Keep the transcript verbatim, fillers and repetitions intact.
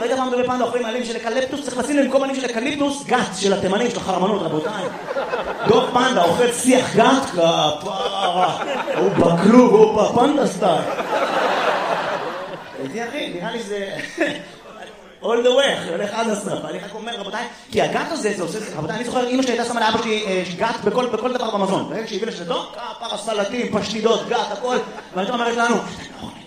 ראית פעם מדבר פנדה אוכלים עלים של אקליפטוס? צריך לשים למקום עלים של אקליפטוס גת של התימנים, של החרמנות, רבותיי. דוב פנדה אוכל שיח גת, כפרה, הוא בקלוג, הוא פנדה סטייל. איתי אחי, נראה לי זה... all the way, הולך עד הסוף. אני רק אומר, רבותיי, כי הגת הזה, זה עושה... רבותיי, אני זוכר, אמא שלי הייתה שמה לאבא שלי גת בכל, בכל דבר במזון. ברגע שהביא לשדו, כפרה, סלטים, פשטידות, גת, הכל. ואני אומרת לנו,